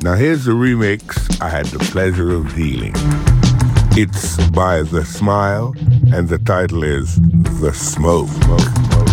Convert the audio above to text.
Now here's the remix I had the pleasure of dealing. It's by The Smile, and the title is The Smoke.